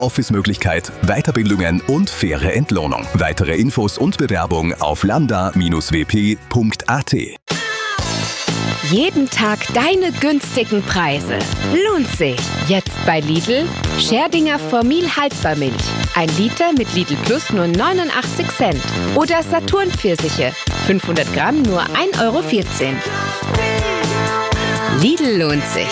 Office-Möglichkeit, Weiterbildungen und faire Entlohnung. Weitere Infos und Bewerbung auf lambda-wp.at. Jeden Tag deine günstigen Preise. Lohnt sich. Jetzt bei Lidl. Scherdinger Formil Haltbarmilch. 1 Liter mit Lidl Plus nur 89 Cent. Oder Saturn Pfirsiche. 500 Gramm nur 1,14 Euro. Lidl lohnt sich.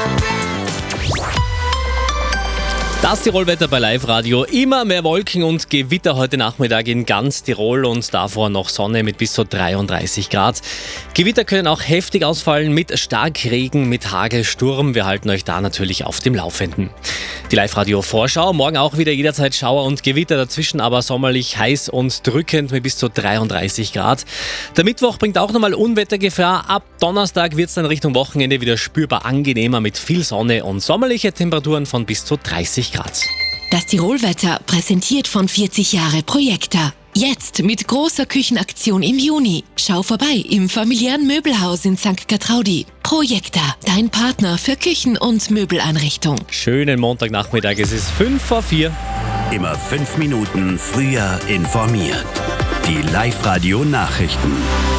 Das Tirolwetter bei Live Radio. Immer mehr Wolken und Gewitter heute Nachmittag in ganz Tirol und davor noch Sonne mit bis zu 33 Grad. Gewitter können auch heftig ausfallen mit Starkregen, mit Hagel, Sturm. Wir halten euch da natürlich auf dem Laufenden. Die Live Radio Vorschau. Morgen auch wieder jederzeit Schauer und Gewitter, dazwischen aber sommerlich heiß und drückend mit bis zu 33 Grad. Der Mittwoch bringt auch nochmal Unwettergefahr. Ab Donnerstag wird es dann Richtung Wochenende wieder spürbar angenehmer mit viel Sonne und sommerliche Temperaturen von bis zu 30 Grad. Das Tirolwetter präsentiert von 40 Jahre Projekta. Jetzt mit großer Küchenaktion im Juni. Schau vorbei im familiären Möbelhaus in St. Gertraudi. Projekta, dein Partner für Küchen- und Möbeleinrichtung. Schönen Montagnachmittag, es ist 3:55. Immer 5 Minuten früher informiert. Die Live-Radio Nachrichten.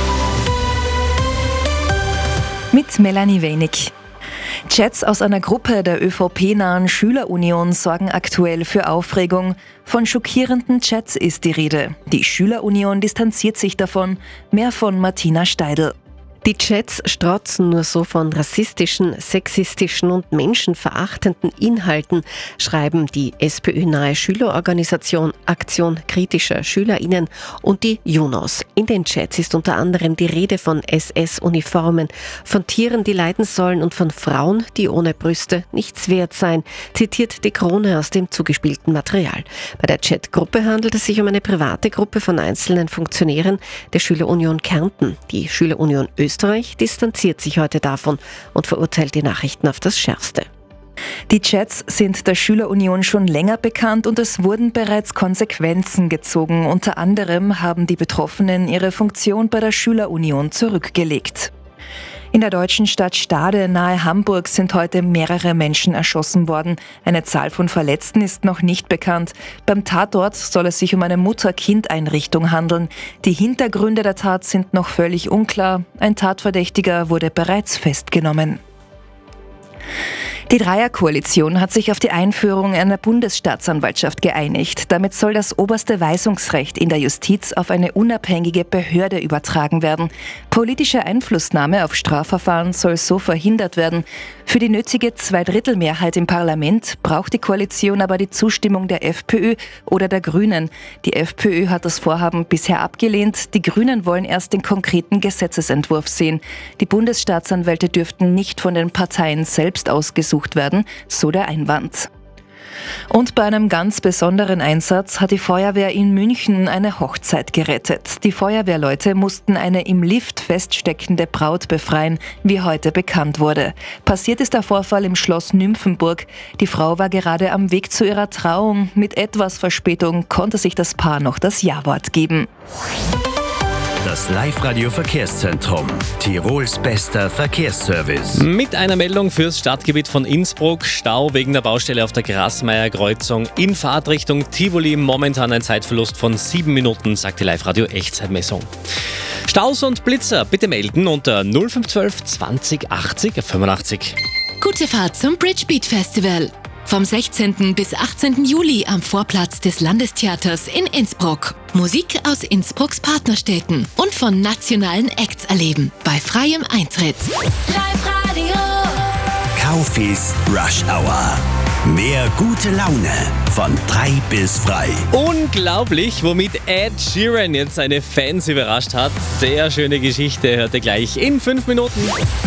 Mit Melanie Wenig. Chats aus einer Gruppe der ÖVP-nahen Schülerunion sorgen aktuell für Aufregung. Von schockierenden Chats ist die Rede. Die Schülerunion distanziert sich davon. Mehr von Martina Steidl. Die Chats strotzen nur so von rassistischen, sexistischen und menschenverachtenden Inhalten, schreiben die SPÖ-nahe Schülerorganisation Aktion kritischer SchülerInnen und die Junos. In den Chats ist unter anderem die Rede von SS-Uniformen, von Tieren, die leiden sollen und von Frauen, die ohne Brüste nichts wert seien, zitiert die Krone aus dem zugespielten Material. Bei der Chatgruppe handelt es sich um eine private Gruppe von einzelnen Funktionären der Schülerunion Kärnten. Die Schülerunion Österreich distanziert sich heute davon und verurteilt die Nachrichten auf das Schärfste. Die Chats sind der Schülerunion schon länger bekannt und es wurden bereits Konsequenzen gezogen. Unter anderem haben die Betroffenen ihre Funktion bei der Schülerunion zurückgelegt. In der deutschen Stadt Stade nahe Hamburg sind heute mehrere Menschen erschossen worden. Eine Zahl von Verletzten ist noch nicht bekannt. Beim Tatort soll es sich um eine Mutter-Kind-Einrichtung handeln. Die Hintergründe der Tat sind noch völlig unklar. Ein Tatverdächtiger wurde bereits festgenommen. Die Dreierkoalition hat sich auf die Einführung einer Bundesstaatsanwaltschaft geeinigt. Damit soll das oberste Weisungsrecht in der Justiz auf eine unabhängige Behörde übertragen werden. Politische Einflussnahme auf Strafverfahren soll so verhindert werden. Für die nötige 2/3-Mehrheit im Parlament braucht die Koalition aber die Zustimmung der FPÖ oder der Grünen. Die FPÖ hat das Vorhaben bisher abgelehnt. Die Grünen wollen erst den konkreten Gesetzesentwurf sehen. Die Bundesstaatsanwälte dürften nicht von den Parteien selbst ausgesucht werden, so der Einwand. Und bei einem ganz besonderen Einsatz hat die Feuerwehr in München eine Hochzeit gerettet. Die Feuerwehrleute mussten eine im Lift feststeckende Braut befreien, wie heute bekannt wurde. Passiert ist der Vorfall im Schloss Nymphenburg. Die Frau war gerade am Weg zu ihrer Trauung. Mit etwas Verspätung konnte sich das Paar noch das Ja-Wort geben. Das Live-Radio Verkehrszentrum. Tirols bester Verkehrsservice. Mit einer Meldung fürs Stadtgebiet von Innsbruck. Stau wegen der Baustelle auf der Grasmeier-Kreuzung in Fahrtrichtung Tivoli. Momentan ein Zeitverlust von 7 Minuten, sagt die Live-Radio Echtzeitmessung. Staus und Blitzer bitte melden unter 0512 20 80 85. Gute Fahrt zum Bridgebeat Festival. Vom 16. bis 18. Juli am Vorplatz des Landestheaters in Innsbruck. Musik aus Innsbrucks Partnerstädten und von nationalen Acts erleben. Bei freiem Eintritt. Live-Radio. Kaufis Rush Hour. Mehr gute Laune von 3 bis frei. Unglaublich, womit Ed Sheeran jetzt seine Fans überrascht hat. Sehr schöne Geschichte, hört ihr gleich in 5 Minuten.